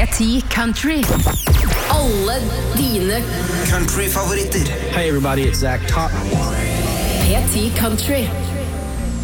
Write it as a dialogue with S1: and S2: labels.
S1: P10 Country. Alle dine
S2: country-favoritter.
S3: Hey everybody, it's Zach Top.
S1: P10 Country.